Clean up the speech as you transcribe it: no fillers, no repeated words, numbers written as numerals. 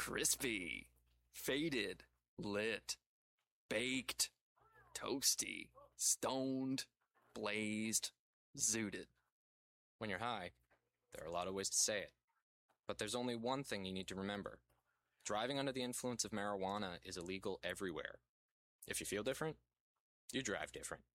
Crispy, faded, lit, baked, toasty, stoned, blazed, zooted. When you're high, there are a lot of ways to say it. But there's only one thing you need to remember. Driving under the influence of marijuana is illegal everywhere. If you feel different, you drive different.